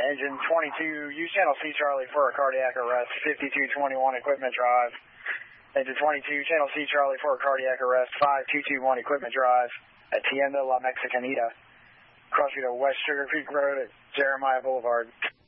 Engine 22, use channel C Charlie for a cardiac arrest, 5221 Equipment Drive. Engine 22, channel C Charlie for a cardiac arrest, 5221 Equipment Drive at Tienda La Mexicanita. Crossing to West Sugar Creek Road at Jeremiah Boulevard.